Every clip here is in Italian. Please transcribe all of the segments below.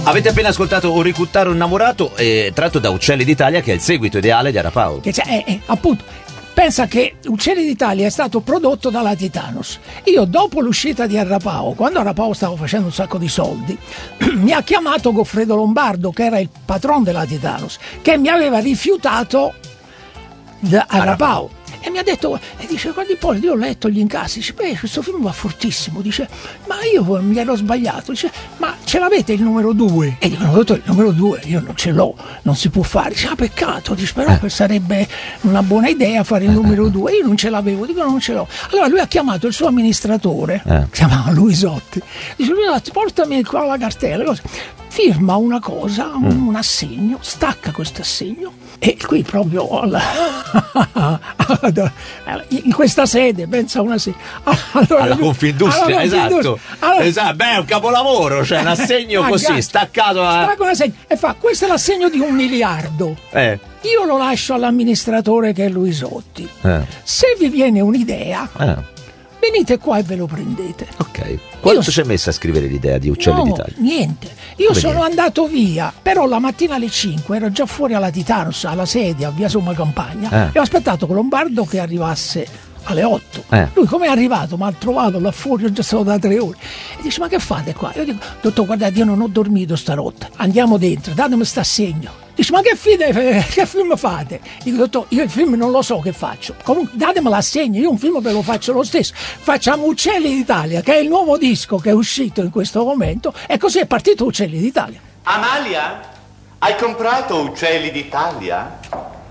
Avete appena ascoltato Un ricuttaro innamorato, tratto da Uccelli d'Italia, che è il seguito ideale di Arapao. Che appunto, pensa che Uccelli d'Italia è stato prodotto dalla Titanus. Io, dopo l'uscita di Arapao, quando Arapao stava facendo un sacco di soldi, mi ha chiamato Goffredo Lombardo, che era il patron della Titanus, che mi aveva rifiutato Arapao. E mi ha detto, e dice, guardi Ippolito, io ho letto gli incassi, dice, beh, questo film va fortissimo, dice, ma io mi ero sbagliato, dice, ma ce l'avete il numero 2? E dico, no, dottore, il numero 2 io non ce l'ho, non si può fare, dice, peccato, dice, però sarebbe una buona idea fare il numero 2, io non ce l'avevo, dico, non ce l'ho. Allora lui ha chiamato il suo amministratore, si chiamava Luisotti, dice, Luisotti, portami qua la cartella, cose. Firma una cosa, un assegno, stacca questo assegno e qui proprio in questa sede, pensa una sede alla Confindustria, esatto. Beh, è un capolavoro, cioè un assegno così staccato stacca un assegno e fa, questo è l'assegno di 1 miliardo, io lo lascio all'amministratore che è Luisotti, se vi viene un'idea venite qua e ve lo prendete. Ok. Quanto ci hai messo a scrivere l'idea di Uccelli d'Italia? Niente. Io sono andato via, però la mattina alle 5 ero già fuori alla Titanus, alla sede, a Via Somma Campagna, e ho aspettato con Lombardo che arrivasse alle 8. Lui come è arrivato? Mi ha trovato là fuori, io già stavo da 3 ore. E dice, ma che fate qua? Io dico, dottor, guardate, io non ho dormito stanotte. Andiamo dentro, datemi sta assegno. Dice, ma che film fate? Dico, dottor, io il film non lo so che faccio. Comunque datemi l'assegno, io un film ve lo faccio lo stesso. Facciamo Uccelli d'Italia, che è il nuovo disco che è uscito in questo momento, e così è partito Uccelli d'Italia. Amalia, hai comprato Uccelli d'Italia?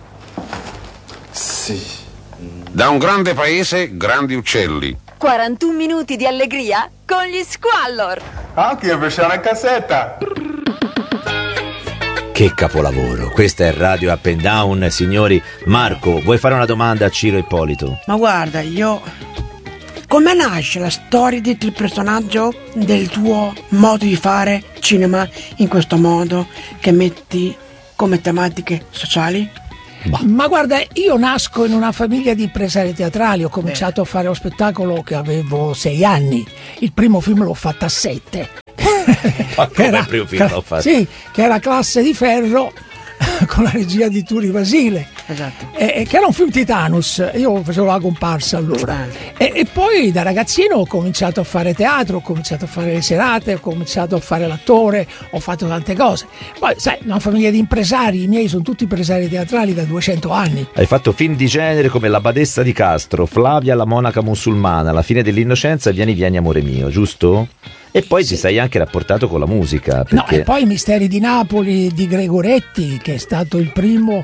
Sì. Da un grande paese, grandi uccelli. 41 minuti di allegria con gli Squallor. Anche io c'è una cassetta. Che capolavoro, questa è Radio Up and Down, signori. Marco, vuoi fare una domanda a Ciro Ippolito? Ma guarda, come nasce la storia di il personaggio del tuo modo di fare cinema in questo modo che metti come tematiche sociali? Ma guarda, io nasco in una famiglia di impresari teatrali, ho cominciato a fare lo spettacolo che avevo 6 anni, il primo film l'ho fatto a 7. Ma come il primo film l'ho fatto? Sì, che era Classe di Ferro, con la regia di Turi Basile, che era un film Titanus, io facevo la comparsa allora, e poi da ragazzino ho cominciato a fare teatro, ho cominciato a fare le serate, ho cominciato a fare l'attore, ho fatto tante cose. Poi sai, una famiglia di impresari, i miei sono tutti impresari teatrali da 200 anni. Hai fatto film di genere come La badessa di Castro, Flavia la monaca musulmana, La fine dell'innocenza, Vieni amore mio, giusto? E poi ti sei anche rapportato con la musica, perché... No, e poi I Misteri di Napoli di Gregoretti, che è stato il primo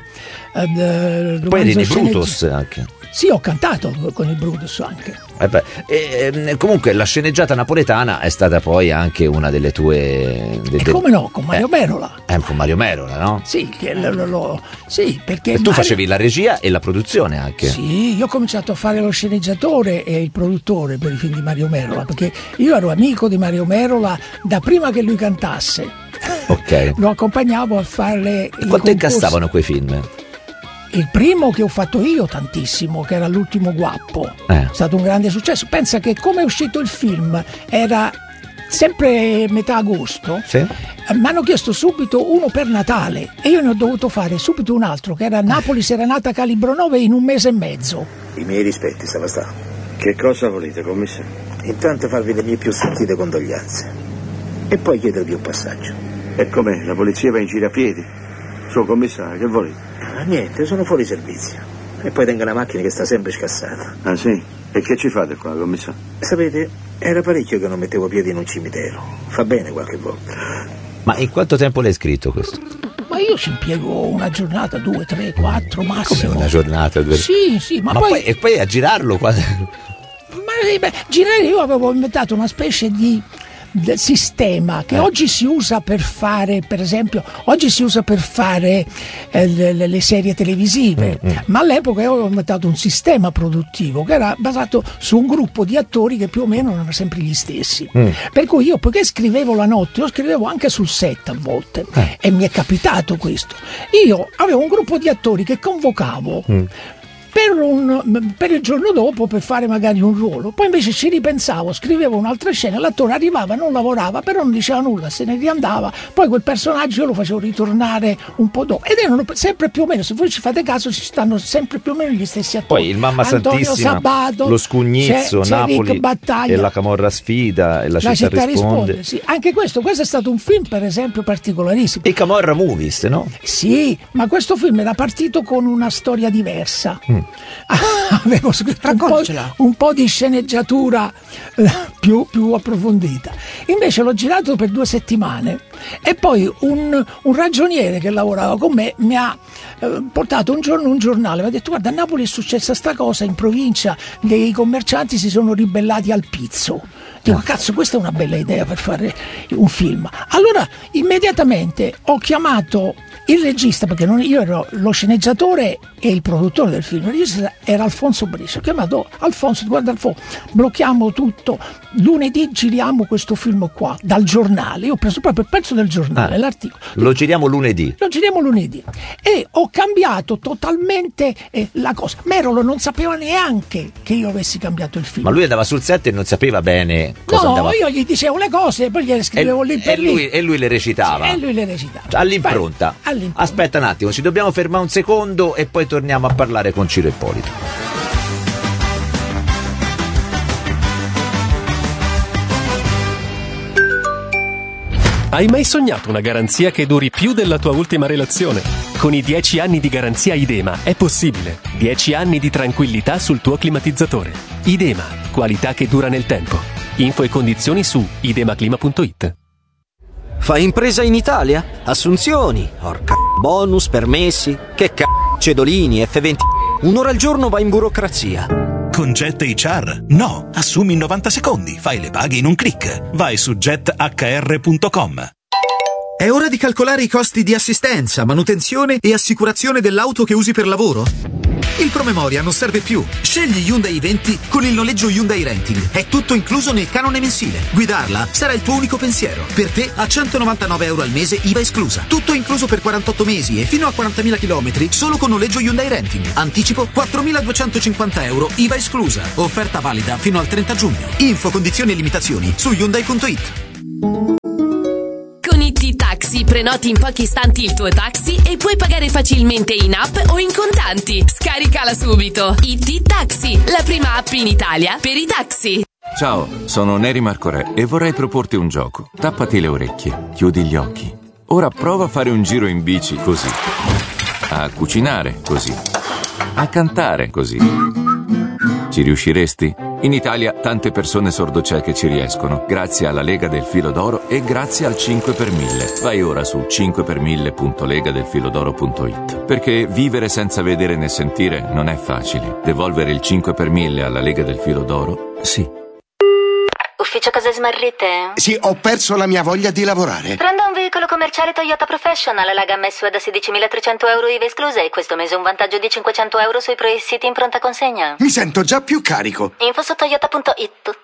poi eri nei Brutus anche. Sì, ho cantato con i Brutus anche. Comunque la sceneggiata napoletana è stata poi anche una delle tue... come no, con Mario Merola. Con Mario Merola, no? Sì, sì, perché... E tu facevi la regia e la produzione anche. Sì, io ho cominciato a fare lo sceneggiatore e il produttore per i film di Mario Merola, perché io ero amico di Mario Merola da prima che lui cantasse. Ok. Lo accompagnavo a farle... Quanto incassavano quei film? Il primo che ho fatto io tantissimo, che era L'ultimo guappo, è stato un grande successo. Pensa che come è uscito il film era sempre metà agosto, mi hanno chiesto subito uno per Natale e io ne ho dovuto fare subito un altro che era Napoli Serenata Calibro 9 in 1 mese e mezzo. I miei rispetti, Savastà. Che cosa volete, commissario? Intanto farvi le mie più sentite condoglianze e poi chiedervi un passaggio. E com'è? La polizia va in giro a piedi? Suo commissario, che volete? Niente, sono fuori servizio. E poi tengo una macchina che sta sempre scassata. Ah sì? E che ci fate qua, commissario? Sapete, era parecchio che non mettevo piedi in un cimitero. Fa bene qualche volta. Ma in quanto tempo l'hai scritto questo? Ma io ci impiego una giornata, 2, 3, 4 massimo. Come una giornata? 2? Sì, ma poi... E poi a girarlo quando... girare io avevo inventato una specie di sistema che oggi si usa per fare, per esempio, le serie televisive, ma all'epoca io avevo inventato un sistema produttivo che era basato su un gruppo di attori che più o meno erano sempre gli stessi, per cui io, poiché scrivevo la notte, lo scrivevo anche sul set a volte, e mi è capitato questo, io avevo un gruppo di attori che convocavo per il giorno dopo, per fare magari un ruolo. Poi invece ci ripensavo, scrivevo un'altra scena, l'attore arrivava, non lavorava, però non diceva nulla, se ne riandava. Poi quel personaggio io lo facevo ritornare un po' dopo, ed erano sempre più o meno, se voi ci fate caso, ci stanno sempre più o meno gli stessi attori. Poi il Mamma Antonio Santissima, Sabato, lo Scugnizzo, c'è Napoli Rick Battaglia, e la Camorra sfida e la città risponde. Sì. Anche questo è stato un film, per esempio, particolarissimo. E Camorra Movies, no? Sì, ma questo film era partito con una storia diversa. Avevo scritto un po' di sceneggiatura più approfondita. Invece l'ho girato per 2 settimane e poi un ragioniere che lavorava con me mi ha portato un giorno un giornale, mi ha detto: guarda, a Napoli è successa sta cosa, in provincia i commercianti si sono ribellati al pizzo. Dico, cazzo, questa è una bella idea per fare un film. Allora immediatamente ho chiamato il regista, perché io ero lo sceneggiatore e il produttore del film. Il regista era Alfonso Brescia. Ho chiamato Alfonso, guarda Alfonso, blocchiamo tutto, lunedì giriamo questo film qua, dal giornale. Io ho preso proprio il pezzo del giornale, l'articolo. Lo giriamo lunedì. E ho cambiato totalmente la cosa. Merolo non sapeva neanche che io avessi cambiato il film. Ma lui andava sul set e non sapeva bene cosa andava. Io gli dicevo le cose e poi gliele scrivevo lì per lì. E lui le recitava. All'impronta. Aspetta un attimo, ci dobbiamo fermare un secondo e poi torniamo a parlare con Ciro Ippolito. Hai mai sognato una garanzia che duri più della tua ultima relazione? Con i 10 anni di garanzia Idema è possibile. 10 anni di tranquillità sul tuo climatizzatore. Idema, qualità che dura nel tempo. Info e condizioni su idemaclima.it. Fai impresa in Italia? Assunzioni, bonus, permessi, cedolini, F20. Un'ora al giorno va in burocrazia. Con Jet HR? No, assumi in 90 secondi, fai le paghe in un click. Vai su jethr.com. È ora di calcolare i costi di assistenza, manutenzione e assicurazione dell'auto che usi per lavoro? Il promemoria non serve più. Scegli Hyundai i20 con il noleggio Hyundai Renting. È tutto incluso nel canone mensile. Guidarla sarà il tuo unico pensiero. Per te a €199 al mese, IVA esclusa. Tutto incluso per 48 mesi e fino a 40.000 km solo con noleggio Hyundai Renting. Anticipo €4.250, IVA esclusa. Offerta valida fino al 30 giugno. Info, condizioni e limitazioni su Hyundai.it. Con IT Taxi prenoti in pochi istanti il tuo taxi e puoi pagare facilmente in app o in contanti. Scaricala subito. IT Taxi, la prima app in Italia per i taxi. Ciao, sono Neri Marco Re e vorrei proporti un gioco. Tappati le orecchie, chiudi gli occhi. Ora prova a fare un giro in bici così. A cucinare così. A cantare così. Ci riusciresti? In Italia tante persone sordocieche ci riescono, grazie alla Lega del Filo d'Oro e grazie al 5 per 1000. Vai ora su 5per1000.legadelfilodoro.it. Perché vivere senza vedere né sentire non è facile. Devolvere il 5 per 1000 alla Lega del Filo d'Oro? Sì. Ufficio cose smarrite? Sì, ho perso la mia voglia di lavorare. Prenda un veicolo commerciale Toyota Professional, la gamma SUV da €16.300 IVA esclusa e questo mese un vantaggio di €500 sui prestiti in pronta consegna. Mi sento già più carico. Info su toyota.it.